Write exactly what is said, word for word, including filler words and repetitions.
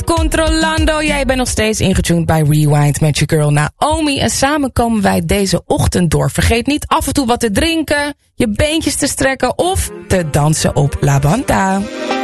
Controlando. Jij bent nog steeds ingetuned bij Rewind met je girl Naomi. En samen komen wij deze ochtend door. Vergeet niet af en toe wat te drinken, je beentjes te strekken of te dansen op La Banda.